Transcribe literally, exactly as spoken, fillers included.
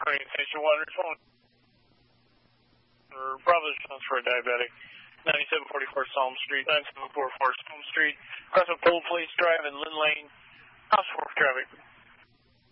Train Station one, respond. Or Bravo response for a diabetic. ninety-seven forty-four Salm Street, ninety-seven forty-four Salm Street. Cross a pole, please drive in Lynn Lane. House four traffic.